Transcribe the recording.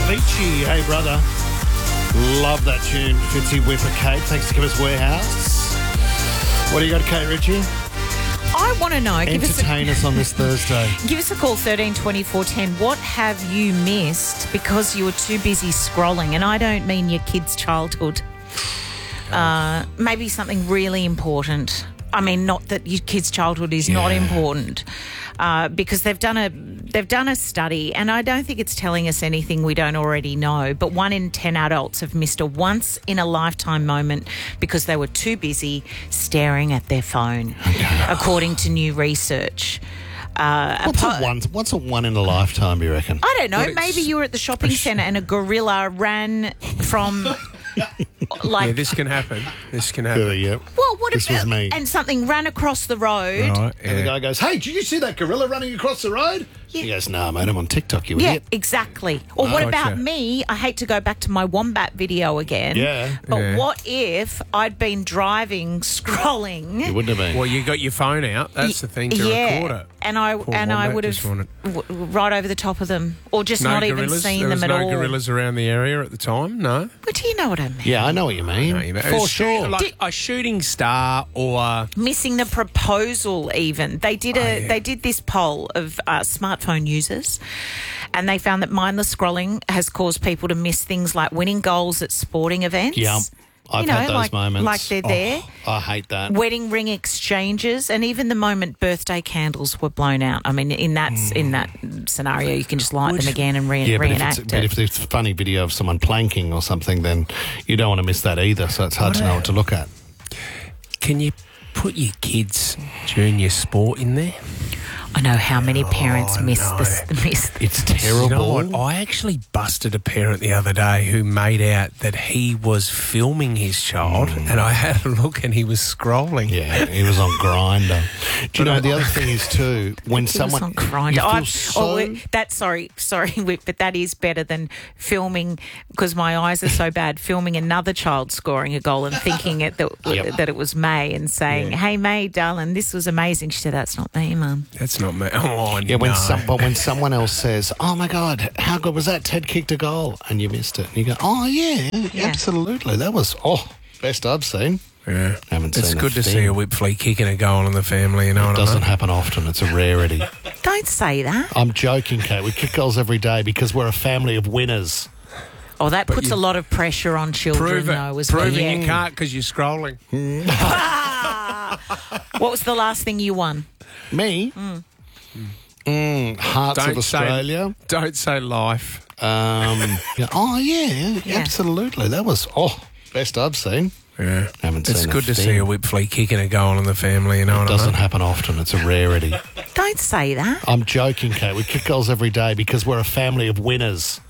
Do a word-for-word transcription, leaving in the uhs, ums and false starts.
Avicii, Hey Brother. Love that tune, Fitzy Whipper. Kate, thanks to Chemist Warehouse. What do you got, Kate Ritchie? I want to know. Give us, Entertain a, us on this Thursday. give us a call, thirteen twenty four ten. What have you missed because you were too busy scrolling? And I don't mean your kid's childhood. Uh, maybe something really important. I mean, not that your kid's childhood is Yeah. not important, uh, because they've done a they've done a study, and I don't think it's telling us anything we don't already know. But one in ten adults have missed a once in a lifetime moment because they were too busy staring at their phone, according to new research. Uh, What's a apo- one? What's a one in a lifetime? You reckon? I don't know. Well, it's- Maybe you were at the shopping centre and a gorilla ran from, like, Yeah, this can happen. This can happen. Yeah, yeah. well, what This about was me. and something ran across the road. Right, And the yeah. guy goes, "Hey, did you see that gorilla running across the road?" He goes, "No, mate, I'm on TikTok. You Yeah, idiot." exactly. Or what Gotcha. about me? I hate to go back to my wombat video again. Yeah. But Yeah. what if I'd been driving, scrolling? You wouldn't have been. Well, you got your phone out. That's the thing to yeah, record it. and I Poor and I wombat would just have wanted- w- right over the top of them, or just No not gorillas. even seen there them was at no all. gorillas around the area at the time. No. But do you know what I mean? Yeah, I know what you mean. No, you- it For was shoot- sure. like Did- a shooting star or Missing the proposal. Even they did a Oh, yeah. they did this poll of uh, smartphone users, and they found that mindless scrolling has caused people to miss things like winning goals at sporting events. Yeah, I've you know, had those like, moments. like they're there. Oh, I hate that. Wedding ring exchanges, and even the moment birthday candles were blown out. I mean, in that in that scenario, you can just light them again and re- Yeah, but if, reenact it's, but it. if it's a funny video of someone planking or something, then you don't want to miss that either. So it's hard to know what to look at. can you put your kids' junior sport in there? I know how many parents Oh, miss no. this. Miss It's You terrible. know what? I actually busted a parent the other day who made out that he was filming his child, and I had a look and he was scrolling. Yeah, he was on Grindr. Do you know the other thing is too when It someone was on Grindr. you feel I've- so oh, wait, that sorry, sorry, Whip, but that is better than filming, because my eyes are so bad. Filming another child scoring a goal and thinking it that, Yep. that it was May and saying, Yeah. "Hey May, darling, this was amazing." She said, "That's not me, Mum." That's not me. Oh, yeah when no. some, but when someone else says, "Oh my God, how good was that? Ted kicked a goal," and you missed it, and you go, "Oh yeah, Yeah. absolutely, that was oh best I've seen." Yeah. Haven't It's seen a good to thing. see a whip flea kicking a goal in the family, you know It what I doesn't mean? happen often. It's a rarity. Don't say that. I'm joking, Kate. We kick goals every day because we're a family of winners. Oh, that puts you- a lot of pressure on children, Prove though, it. as well. Proving Yeah. you can't because you're scrolling. What was the last thing you won? Me? Mm, Hearts of Australia. Say, don't say life. Um, yeah, oh, yeah, Yeah. absolutely. That was, oh, best I've seen. Yeah. Haven't It's seen a good to thing. see a whip flea kicking a goal in the family, you know It what I doesn't mean? happen often. It's a rarity. Don't say that. I'm joking, Kate. We kick goals every day because we're a family of winners.